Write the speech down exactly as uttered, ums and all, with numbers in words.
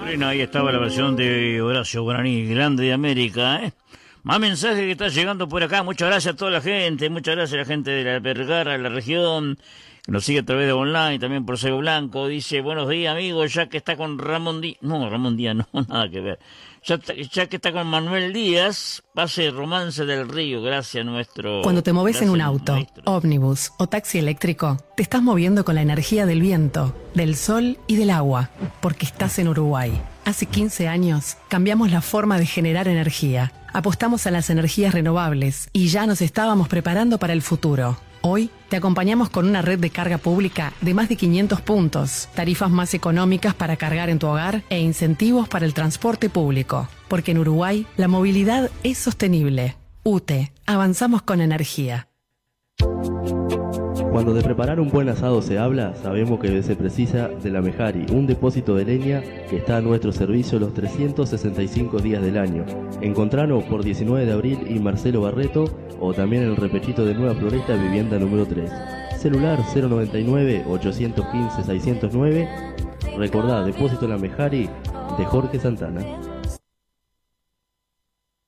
Bueno, ahí estaba la versión de Horacio Guaraní, grande de América, ¿eh? Más mensajes que está llegando por acá. Muchas gracias a toda la gente, muchas gracias a la gente de la Vergara, de la región, que nos sigue a través de online, también por Cego Blanco. Dice, buenos días, amigos, ya que está con Ramón Díaz. No, Ramón Díaz no, nada que ver. Ya, ya que está con Manuel Díaz, pase Romance del Río, gracias nuestro... Cuando te moves en un auto, maestro. ómnibus o taxi eléctrico, te estás moviendo con la energía del viento, del sol y del agua, porque estás en Uruguay. Hace quince años, cambiamos la forma de generar energía, apostamos a las energías renovables y ya nos estábamos preparando para el futuro. Hoy te acompañamos con una red de carga pública de más de quinientos puntos, tarifas más económicas para cargar en tu hogar e incentivos para el transporte público. Porque en Uruguay la movilidad es sostenible. U T E, avanzamos con energía. Cuando de preparar un buen asado se habla, sabemos que se precisa de la Mejari, un depósito de leña que está a nuestro servicio los trescientos sesenta y cinco días del año. Encontranos por diecinueve de abril y Marcelo Barreto, o también en el repechito de Nueva Floresta, vivienda número tres. Celular cero noventa y nueve, ochocientos quince, seiscientos nueve. Recordá, depósito de la Mejari de Jorge Santana.